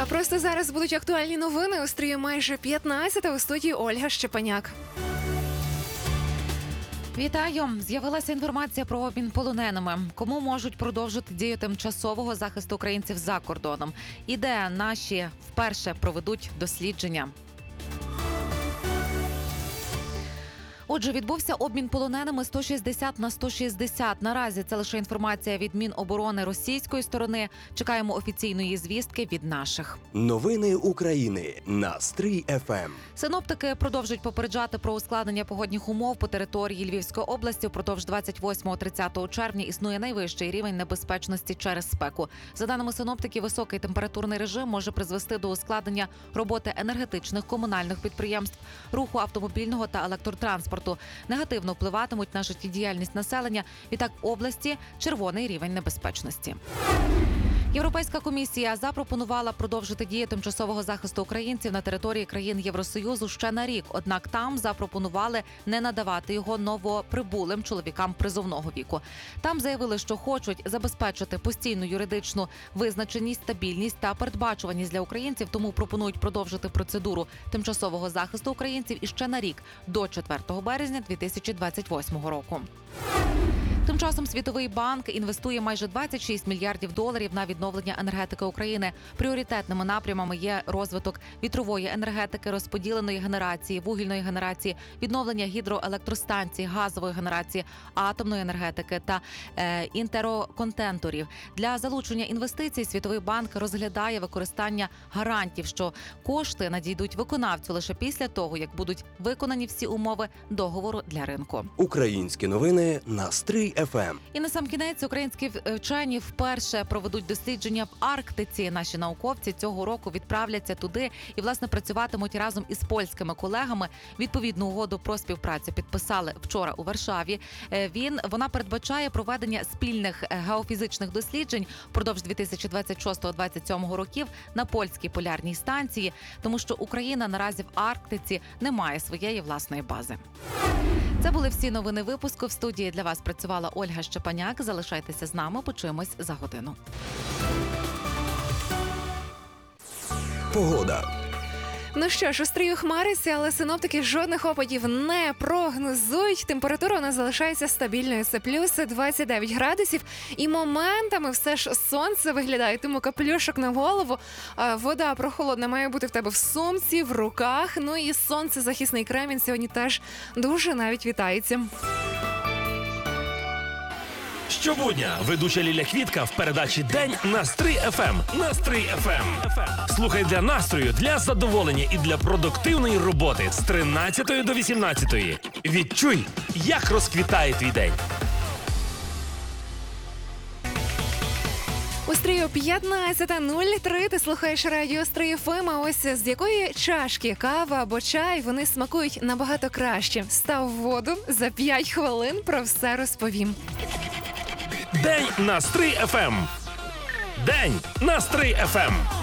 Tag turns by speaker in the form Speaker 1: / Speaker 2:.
Speaker 1: А просто зараз будуть актуальні новини. У стрії майже 15 у студії Ольга Щепаняк.
Speaker 2: Вітаю! З'явилася інформація про обмін полоненими. Кому можуть продовжити дію тимчасового захисту українців за кордоном? І де наші вперше проведуть дослідження? Отже, відбувся обмін полоненими 160 на 160. Наразі це лише інформація від Міноборони російської сторони. Чекаємо офіційної звістки від наших.
Speaker 3: Новини України на Стрий ФМ.
Speaker 2: Синоптики продовжують попереджати про ускладнення погодних умов по території Львівської області. Впродовж 28-30 червня існує найвищий рівень небезпечності через спеку. За даними синоптиків, високий температурний режим може призвести до ускладнення роботи енергетичних, комунальних підприємств, руху автомобільного та електротранспорту. Негативно впливатимуть на життєдіяльність населення. Відтак в області червоний рівень небезпечності. Європейська комісія запропонувала продовжити дію тимчасового захисту українців на території країн Євросоюзу ще на рік. Однак там запропонували не надавати його новоприбулим чоловікам призовного віку. Там заявили, що хочуть забезпечити постійну юридичну визначеність, стабільність та передбачуваність для українців, тому пропонують продовжити процедуру тимчасового захисту українців іще на рік, до 4 березня 2028 року. Тим часом Світовий банк інвестує майже 26 мільярдів доларів на відновлення енергетики України. Пріоритетними напрямами є розвиток вітрової енергетики, розподіленої генерації, вугільної генерації, відновлення гідроелектростанцій, газової генерації, атомної енергетики та інтерконтенторів. Для залучення інвестицій Світовий банк розглядає використання гарантів, що кошти надійдуть виконавцю лише після того, як будуть виконані всі умови договору для ринку.
Speaker 3: Українські новини на Стрий ФМ.
Speaker 2: І насамкінець українські вчені вперше проведуть дослідження в Арктиці. Наші науковці цього року відправляться туди і, власне, працюватимуть разом із польськими колегами. Відповідну угоду про співпрацю підписали вчора у Варшаві. Вона передбачає проведення спільних геофізичних досліджень впродовж 2026-2027 років на польській полярній станції, тому що Україна наразі в Арктиці не має своєї власної бази. Це були всі новини випуску. В студії для вас працювала Ольга Щепаняк. Залишайтеся з нами, почуємось за годину.
Speaker 3: Погода.
Speaker 1: Ну що ж, у стрію хмариться, але синоптики жодних опадів не прогнозують. Температура у нас залишається стабільною. Це плюс 29 градусів. І моментами все ж сонце виглядає, тому капелюшок на голову. Вода прохолодна має бути в тебе в сумці, в руках. Ну і сонцезахисний кремінь сьогодні теж дуже навіть вітається.
Speaker 4: Щобудня ведуча Ліля Квітка в передачі «День» на Стрий ФМ. На Стрий ФМ. Слухай для настрою, для задоволення і для продуктивної роботи з 13 до 18. Відчуй, як розквітає твій день.
Speaker 1: У стрію 15:03 ти слухаєш радіо Стрий ФМ. А ось з якої чашки кава або чай вони смакують набагато краще. Став воду, за 5 хвилин про все розповім.
Speaker 4: День на Стрий ФМ. День на Стрий ФМ.